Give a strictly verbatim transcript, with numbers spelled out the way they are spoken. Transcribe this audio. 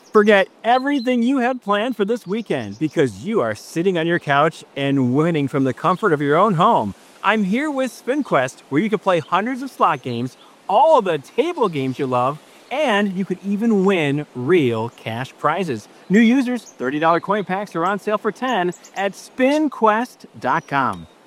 Forget everything you had planned for this weekend because you are sitting on your couch and winning from the comfort of your own home. I'm here with SpinQuest, where you can play hundreds of slot games, all of the table games you love, and you could even win real cash prizes. New users, thirty dollars coin packs are on sale for ten at spin quest dot com.